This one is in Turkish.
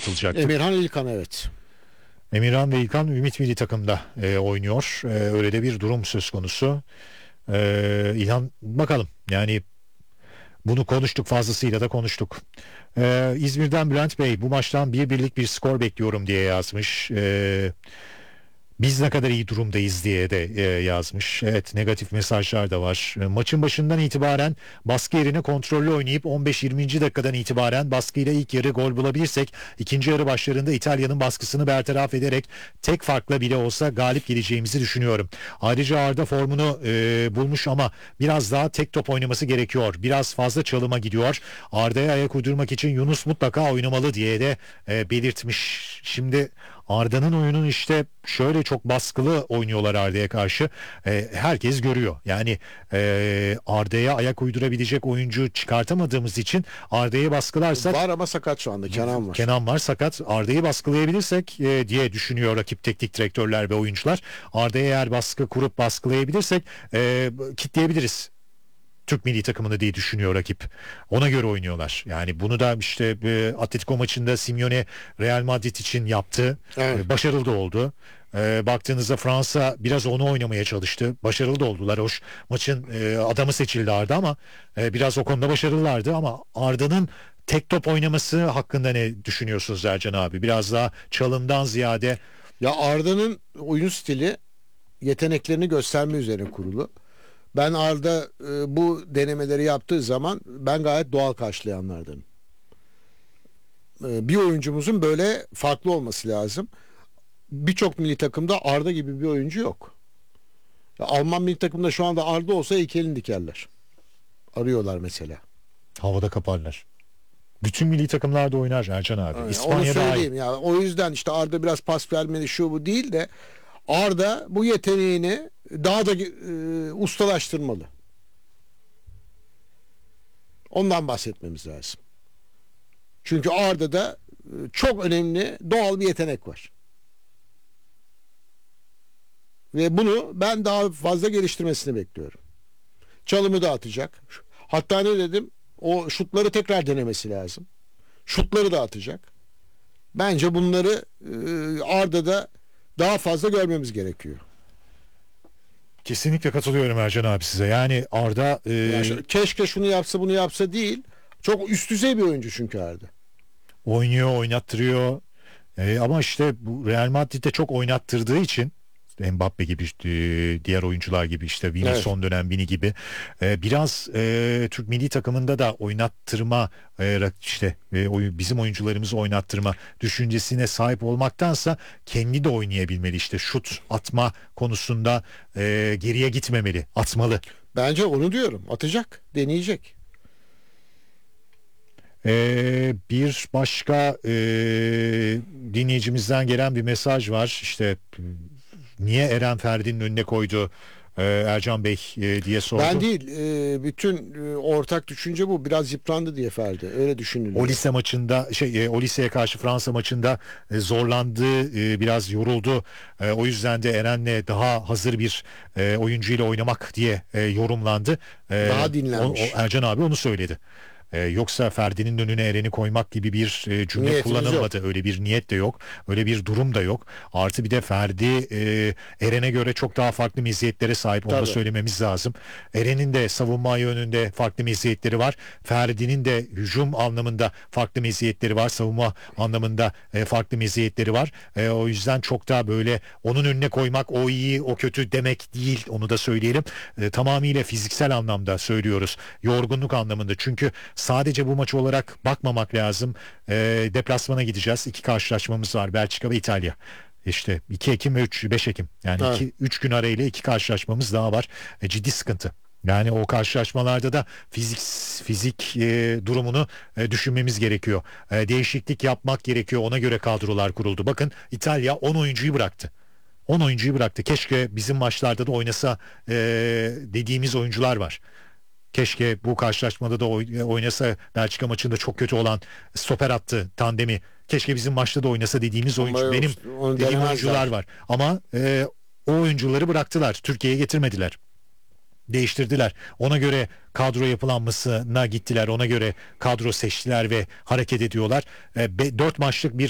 katılacaktık. Emirhan İlkan, evet. Emirhan ve İlkan Ümit Milli Takım'da oynuyor. Öyle de bir durum söz konusu. İlhan, bakalım yani, bunu konuştuk, fazlasıyla da konuştuk. İzmir'den Bülent Bey, bu maçtan 1-1'lik bir skor bekliyorum diye yazmış. Biz ne kadar iyi durumdayız diye de yazmış. Evet, negatif mesajlar da var. Maçın başından itibaren baskı yerine kontrollü oynayıp 15-20. dakikadan itibaren baskıyla ilk yarı gol bulabilirsek ikinci yarı başlarında İtalya'nın baskısını bertaraf ederek tek farkla bile olsa galip geleceğimizi düşünüyorum. Ayrıca Arda formunu bulmuş ama biraz daha tek top oynaması gerekiyor. Biraz fazla çalıma gidiyor. Arda'ya ayak uydurmak için Yunus mutlaka oynamalı diye de belirtmiş. Şimdi Arda'nın oyunun işte şöyle çok baskılı oynuyorlar Arda'ya karşı. Herkes görüyor. Yani Arda'ya ayak uydurabilecek oyuncu çıkartamadığımız için Arda'yı baskılarsak, Var ama sakat şu anda. Kenan var. Kenan var sakat. Arda'yı baskılayabilirsek diye düşünüyor rakip teknik direktörler ve oyuncular. Arda'ya eğer baskı kurup baskılayabilirsek kitleyebiliriz Türk milli takımını diye düşünüyor rakip. Ona göre oynuyorlar. Yani bunu da işte Atletico maçında Simeone Real Madrid için yaptı. Evet. Başarılı da oldu. Baktığınızda Fransa biraz onu oynamaya çalıştı. Başarılı da oldular. Hoş, maçın adamı seçildi Arda ama biraz o konuda başarılılardı ama Arda'nın tek top oynaması hakkında ne düşünüyorsunuz Ercan abi? Biraz daha çalımdan ziyade. Ya Arda'nın oyun stili yeteneklerini gösterme üzerine kurulu. Ben Arda bu denemeleri yaptığı zaman ben gayet doğal karşılayanlardanım. Bir oyuncumuzun böyle farklı olması lazım. Birçok milli takımda Arda gibi bir oyuncu yok. Ya Alman milli takımda şu anda Arda olsa heykelini dikerler. Arıyorlar mesela. Havada kaparlar. Bütün milli takımlarda oynar Ercan abi. Yani onu İspanya söyleyeyim dahil. ya. O yüzden işte Arda biraz pas vermeli, şu bu değil de Arda bu yeteneğini daha da ustalaştırmalı. Ondan bahsetmemiz lazım. Çünkü Arda'da çok önemli doğal bir yetenek var. Ve bunu ben daha fazla geliştirmesini bekliyorum. Çalımı da atacak. Hatta ne dedim? O şutları tekrar denemesi lazım. Şutları da atacak. Bence bunları Arda'da daha fazla görmemiz gerekiyor. Kesinlikle katılıyorum Ercan abi size. Yani Arda Yani keşke şunu yapsa bunu yapsa değil. Çok üst düzey bir oyuncu çünkü Arda. oynuyor, oynattırıyor. Ama işte bu Real Madrid'de çok oynattırdığı için Mbappe gibi, diğer oyuncular gibi, işte Vini, Evet. son dönem Vini gibi biraz Türk milli takımında da oynattırma, işte bizim oyuncularımızı oynattırma düşüncesine sahip olmaktansa kendi de oynayabilmeli, işte şut atma konusunda geriye gitmemeli, atmalı. Bence onu diyorum. Atacak, deneyecek. Bir başka dinleyicimizden gelen bir mesaj var. İşte niye Eren Ferdi'nin önüne koydu Ercan Bey diye sordu. Ben değil. Bütün ortak düşünce bu. Biraz yıprandı diye Ferdi. Öyle düşünülüyor. O lise maçında o liseye karşı Fransa maçında zorlandı, biraz yoruldu. O yüzden de Eren'le daha hazır bir oyuncuyla oynamak diye yorumlandı. Daha dinlenmiş. Ercan abi onu söyledi. Yoksa Ferdi'nin önüne Eren'i koymak gibi bir cümle Niyetimiz kullanılmadı. yok. Öyle bir niyet de yok. Öyle bir durum da yok. Artı bir de Ferdi Eren'e göre çok daha farklı meziyetlere sahip. Onu da Tabii. söylememiz lazım. Eren'in de savunma yönünde farklı meziyetleri var. Ferdi'nin de hücum anlamında farklı meziyetleri var. Savunma anlamında farklı meziyetleri var. O yüzden çok daha böyle onun önüne koymak, o iyi o kötü demek değil. Onu da söyleyelim. Tamamıyla fiziksel anlamda söylüyoruz. Yorgunluk anlamında. Çünkü sadece bu maç olarak bakmamak lazım. Deplasmana gideceğiz. 2 karşılaşmamız var. Belçika ve İtalya. İşte 2 Ekim ve 5 Ekim. Yani Evet. 3 gün arayla 2 karşılaşmamız daha var. Ciddi sıkıntı. Yani o karşılaşmalarda da fizik durumunu düşünmemiz gerekiyor. Değişiklik yapmak gerekiyor. Ona göre kadrolar kuruldu. Bakın İtalya 10 oyuncuyu bıraktı. 10 oyuncuyu bıraktı. Keşke bizim maçlarda da oynasa dediğimiz oyuncular var. Keşke bu karşılaşmada da oynasa. Belçika maçında çok kötü olan stoper attı tandemi. Keşke bizim maçta da oynasa dediğimiz Ama oyuncu, yok, benim onu dediğim denemezler. oyuncular var. Ama o oyuncuları bıraktılar. Türkiye'ye getirmediler. Değiştirdiler. Ona göre kadro yapılanmasına gittiler. Ona göre kadro seçtiler ve hareket ediyorlar. 4 maçlık bir